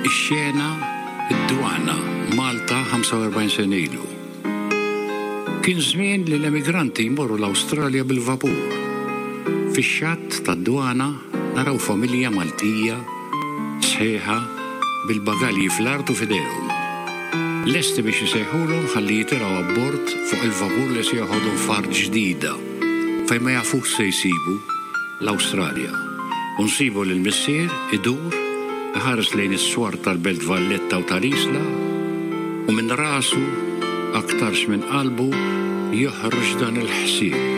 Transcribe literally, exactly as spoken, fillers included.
Ix-xena id-dwana Malta ħamsa u erbgħin sena ilu. Kien żmien li l-emigranti jmorru l-Awstralja bil-vapur. Fix-xatt tad-dwana naraw familja Maltija sħiħa bil-bagalji fl-artu f'idejhom. Lesti biex isejħulhom ħalli jitiraw abbord fuq il-vapur li se jaħodhom far ġdida fejn ma jafux se jsibu l-Awstralja. U nsibu lil missier idur ħares lejn is-swar tal-Belt Valletta u tal-Isla u minn rasu aktarx minn qalbu joħroġ dan il-ħsieb.